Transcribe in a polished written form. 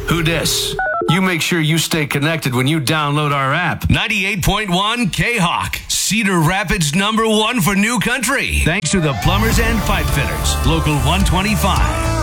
Who dis? You make sure you stay connected when you download our app. 98.1 K-Hawk, Cedar Rapids #1 for new country. Thanks to the Plumbers and Pipe Fitters, Local 125.